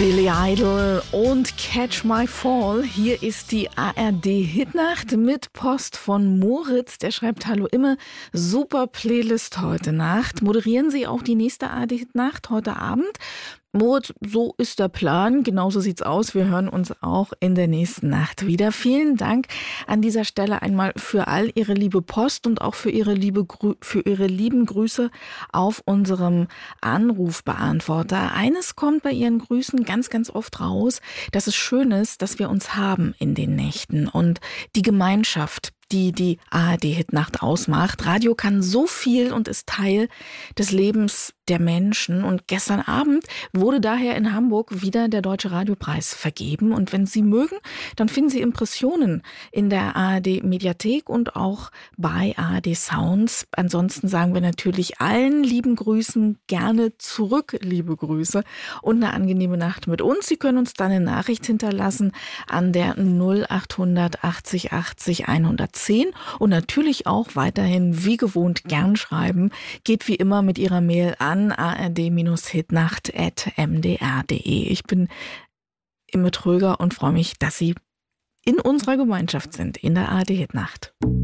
Billy Idol und Catch My Fall. Hier ist die ARD-Hitnacht mit Post von Moritz. Der schreibt: Hallo Imme, super Playlist heute Nacht. Moderieren Sie auch die nächste ARD-Hitnacht heute Abend? Moritz, so ist der Plan. Genauso sieht's aus. Wir hören uns auch in der nächsten Nacht wieder. Vielen Dank an dieser Stelle einmal für all Ihre liebe Post und auch für Ihre lieben Grüße auf unserem Anrufbeantworter. Eines kommt bei Ihren Grüßen ganz, ganz oft raus, dass es schön ist, dass wir uns haben in den Nächten und die Gemeinschaft, die ARD-Hitnacht ausmacht. Radio kann so viel und ist Teil des Lebens der Menschen. Und gestern Abend wurde daher in Hamburg wieder der Deutsche Radiopreis vergeben. Und wenn Sie mögen, dann finden Sie Impressionen in der ARD-Mediathek und auch bei ARD Sounds. Ansonsten sagen wir natürlich allen lieben Grüßen gerne zurück, liebe Grüße und eine angenehme Nacht mit uns. Sie können uns dann eine Nachricht hinterlassen an der 0800 80 80 110 und natürlich auch weiterhin wie gewohnt gern schreiben. Geht wie immer mit Ihrer Mail an ard-hitnacht@mdr.de. Ich bin Imme Tröger und freue mich, dass Sie in unserer Gemeinschaft sind, in der ARD-Hitnacht.